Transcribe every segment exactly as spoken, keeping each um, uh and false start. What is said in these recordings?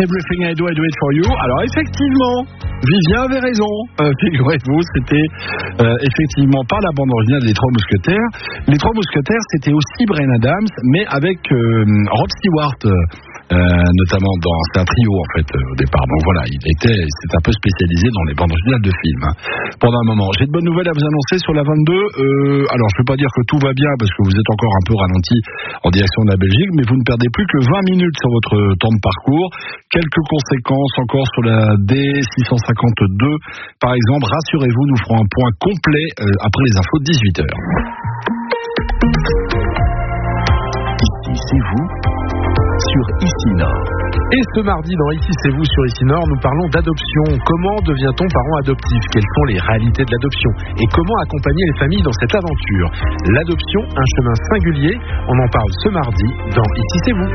Everything I do, I do it for you. Alors effectivement, Vivien avait raison. Euh, figurez-vous, c'était euh, effectivement pas la bande originale des Trois Mousquetaires. Les Trois Mousquetaires, c'était aussi Bryan Adams, mais avec euh, Rod Stewart. Euh, notamment dans c'est un trio en fait euh, au départ. Donc voilà, il était c'est un peu spécialisé dans les bandes originales de films hein, pendant un moment. J'ai de bonnes nouvelles à vous annoncer sur la vingt-deux. Euh, alors je ne peux pas dire que tout va bien parce que vous êtes encore un peu ralenti en direction de la Belgique, mais vous ne perdez plus que vingt minutes sur votre temps de parcours. Quelques conséquences encore sur la D six cent cinquante-deux par exemple. Rassurez-vous, nous ferons un point complet euh, après les infos de dix-huit heures. Ici c'est vous sur Ici Nord. Et ce mardi dans Ici c'est vous sur Ici Nord, nous parlons d'adoption. Comment devient-on parent adoptif? Quelles sont les réalités de l'adoption? Et comment accompagner les familles dans cette aventure? L'adoption, un chemin singulier, on en parle ce mardi dans Ici c'est vous.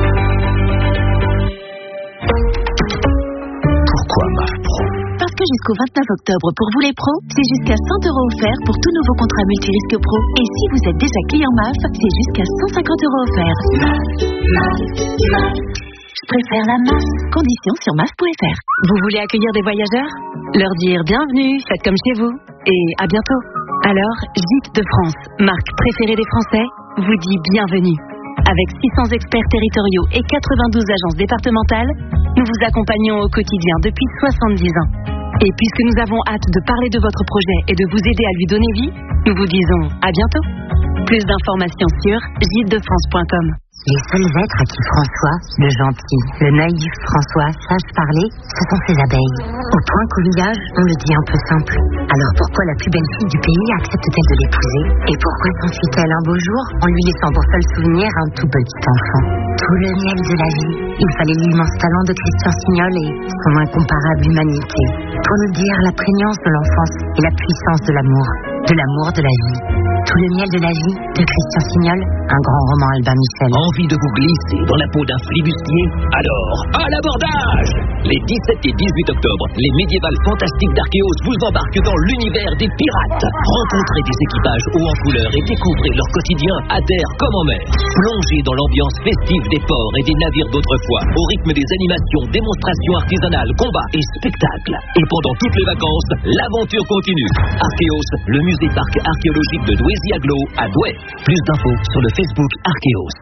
Pourquoi M A F Pro? Parce que jusqu'au vingt-neuf octobre, pour vous les pros, c'est jusqu'à cent euros offerts pour tout nouveau contrat multirisque pro. Et si vous êtes déjà client M A F, c'est jusqu'à cent cinquante euros offerts. M A F, M A F, M A F. Je préfère la M A F. Conditions sur M A F point F R. Vous voulez accueillir des voyageurs? Leur dire bienvenue, faites comme chez vous. Et à bientôt. Alors, Gîtes de France, marque préférée des Français, vous dit bienvenue. Avec six cents experts territoriaux et quatre-vingt-douze agences départementales, nous vous accompagnons au quotidien depuis soixante-dix ans. Et puisque nous avons hâte de parler de votre projet et de vous aider à lui donner vie, nous vous disons à bientôt. Plus d'informations sur gîtes de france point com. Les seuls êtres à qui François, le gentil, le naïf François, sache parler, ce sont ses abeilles. Au point qu'au village, on le dit un peu simple. Alors pourquoi la plus belle fille du pays accepte-t-elle de l'épouser? Et pourquoi s'enfuit-elle un beau jour en lui laissant pour seul souvenir un tout petit enfant? Tout le miel de la vie, il fallait l'immense talent de Christian Signol et son incomparable humanité. Pour nous dire la prégnance de l'enfance et la puissance de l'amour, de l'amour de la vie. Tout le miel de la vie de Christian Signol, un grand roman Albin Michel. Envie de vous glisser dans la peau d'un flibustier? Alors, à l'abordage! Les dix-sept et dix-huit octobre, les médiévales fantastiques d'Archéos vous embarquent dans l'univers des pirates. Rencontrez des équipages hauts en couleur et découvrez leur quotidien à terre comme en mer. Plongez dans l'ambiance festive des ports et des navires d'autrefois, au rythme des animations, démonstrations artisanales, combats et spectacles. Et pendant toutes les vacances, l'aventure continue. Archéos, le musée-parc archéologique de Douaisis-Aglo à Douai. Plus d'infos sur le Facebook Archéos.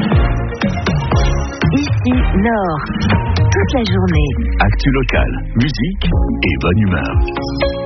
Ici Nord, toute la journée. Actu locale, musique et bonne humeur.